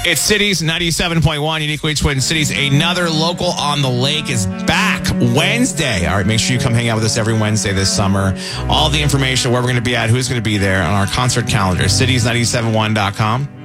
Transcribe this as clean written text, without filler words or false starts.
It's Cities 97.1, uniquely Twin Cities. Another local on the lake is back Wednesday. All right, make sure you come hang out with us every Wednesday this summer. All the information, where we're going to be at, who's going to be there on our concert calendar, cities971.com.